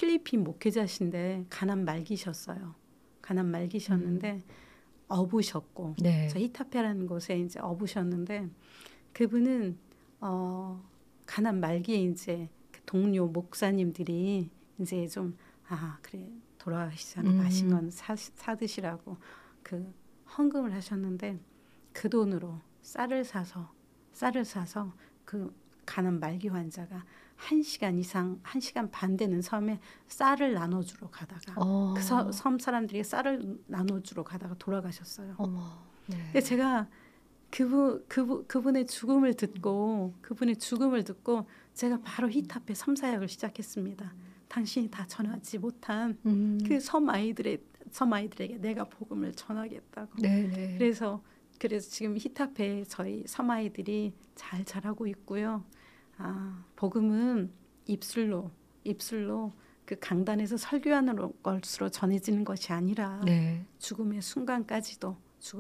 필리핀 목회자신데 가난 말기셨어요. 가난 말기셨는데 어부셨고 네. 저 히타페라는 곳에 이제 어부셨는데 그분은 가난 말기에 이제 그 동료 목사님들이 이제 좀 그래 돌아가시잖아 맛있는 건 사드시라고 그 헌금을 하셨는데 그 돈으로 쌀을 사서 그 가난 말기 환자가 1시간 반 되는 섬에 쌀을 나눠주러 가다가 그 섬 사람들이 쌀을 나눠주러 가다가 돌아가셨어요. 네. 근데 제가 그분의 죽음을 듣고 제가 바로 히타페 섬사역을 시작했습니다. 당신이 다 전하지 못한 그 섬 아이들에게 내가 복음을 전하겠다고. 네네. 그래서 지금 히타페에 저희 섬 아이들이 잘 자라고 있고요. 복음은 입술로 그 강단에서 설교하는 것으로 전해지는 것이 아니라 네. 죽음의 순간까지도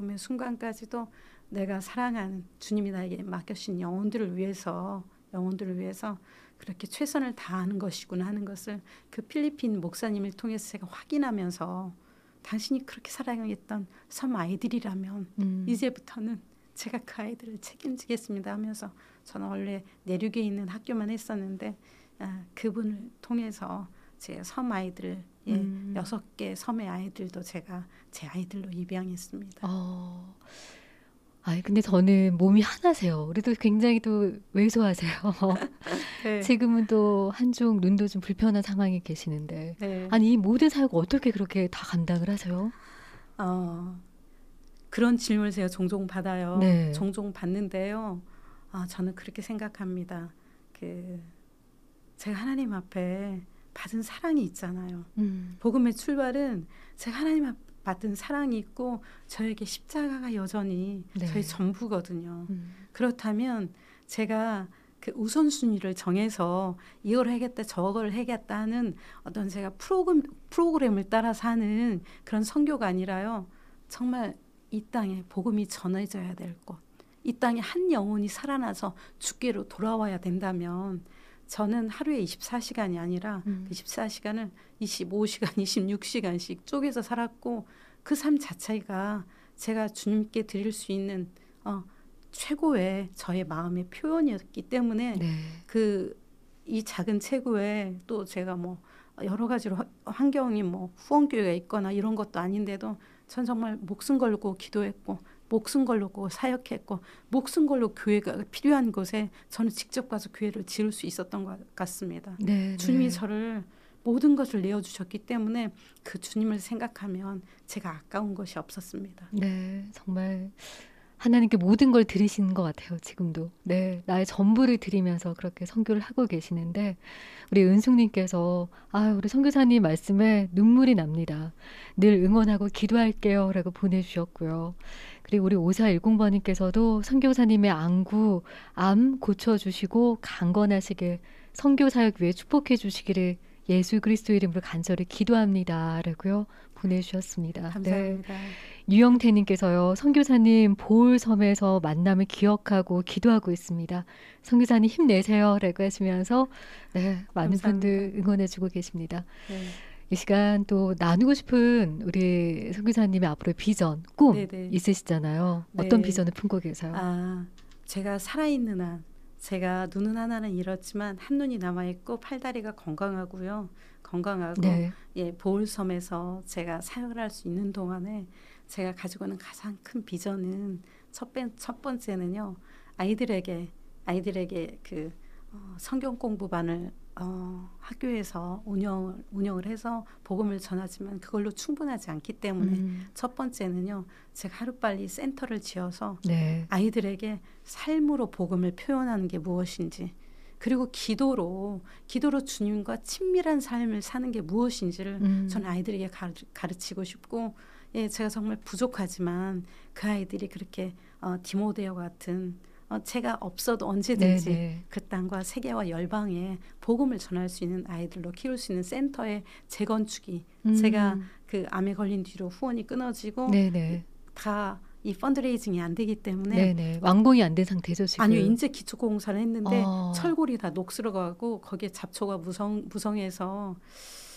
내가 사랑하는 주님이 나에게 맡겨주신 영혼들을 위해서 그렇게 최선을 다하는 것이구나 하는 것을 그 필리핀 목사님을 통해서 제가 확인하면서 당신이 그렇게 사랑했던 섬 아이들이라면 이제부터는 제가 그 아이들을 책임지겠습니다 하면서 저는 원래 내륙에 있는 학교만 했었는데 그분을 통해서 제 섬 아이들 6개 섬의 아이들도 제가 제 아이들로 입양했습니다. 근데 저는 몸이 하나세요. 그래도 굉장히 또 왜소하세요. 네. 지금은 또 한쪽 눈도 좀 불편한 상황에 계시는데 네. 아니 이 모든 사역을 어떻게 그렇게 다 감당을 하세요? 그런 질문을 제가 종종 받아요. 네. 종종 받는데요. 저는 그렇게 생각합니다. 제가 하나님 앞에 받은 사랑이 있잖아요. 복음의 출발은 제가 하나님 앞에 받은 사랑이 있고 저에게 십자가가 여전히 네. 저의 전부거든요. 그렇다면 제가 그 우선순위를 정해서 이걸 하겠다 저걸 하겠다 하는 어떤 제가 프로그램을 따라서 하는 그런 선교가 아니라요. 정말 이 땅에 복음이 전해져야 될 곳, 이 땅에 한 영혼이 살아나서 주께로 돌아와야 된다면 저는 하루에 24시간이 아니라 그 24시간을 25시간, 26시간씩 쪼개서 살았고 그 삶 자체가 제가 주님께 드릴 수 있는 최고의 저의 마음의 표현이었기 때문에 네. 이 작은 체구에 또 제가 뭐 여러 가지로 환경이 뭐 후원교회가 있거나 이런 것도 아닌데도 전 정말 목숨 걸고 기도했고 목숨 걸고 사역했고 목숨 걸고 교회가 필요한 곳에 저는 직접 가서 교회를 지을 수 있었던 것 같습니다. 네, 주님이 네. 저를 모든 것을 내어주셨기 때문에 그 주님을 생각하면 제가 아까운 것이 없었습니다. 네, 정말 하나님께 모든 걸 드리시는 것 같아요. 지금도. 네, 나의 전부를 드리면서 그렇게 선교를 하고 계시는데 우리 은숙님께서 우리 선교사님 말씀에 눈물이 납니다. 늘 응원하고 기도할게요 라고 보내주셨고요. 그리고 우리 5410번님께서도 선교사님의 암 고쳐주시고 강건하시길 선교사역 위해 축복해 주시기를 예수 그리스도 이름으로 간절히 기도합니다 라고요 보내주셨습니다. 감사합니다. 네. 유영태님께서요. 선교사님 보울섬에서 만남을 기억하고 기도하고 있습니다. 선교사님 힘내세요 라고 하시면서 네, 많은 감사합니다. 분들 응원해주고 계십니다. 네. 이 시간 또 나누고 싶은 우리 선교사님의 앞으로의 비전, 꿈 네네. 있으시잖아요. 네. 어떤 비전을 품고 계세요? 제가 살아있는 한 제가 눈은 하나는 잃었지만 한 눈이 남아있고 팔다리가 건강하고요. 네. 보울섬에서 제가 사역을 할 수 있는 동안에 제가 가지고 있는 가장 큰 비전은 첫 번째는요. 아이들에게 그 성경 공부반을 학교에서 운영을 해서 복음을 전하지만 그걸로 충분하지 않기 때문에 첫 번째는요. 제가 하루빨리 센터를 지어서 네. 아이들에게 삶으로 복음을 표현하는 게 무엇인지 그리고 기도로 주님과 친밀한 삶을 사는 게 무엇인지를 저는 아이들에게 가르치고 싶고 제가 정말 부족하지만 그 아이들이 그렇게 디모데와 같은 제가 없어도 언제든지 네네. 그 땅과 세계와 열방에 복음을 전할 수 있는 아이들로 키울 수 있는 센터의 재건축이 제가 그 암에 걸린 뒤로 후원이 끊어지고 네네. 다 이 펀드레이징이 안 되기 때문에 네네. 완공이 안 된 상태죠 지금. 아니요. 인제 기초공사를 했는데 철골이 다 녹슬어가고 거기에 잡초가 무성해서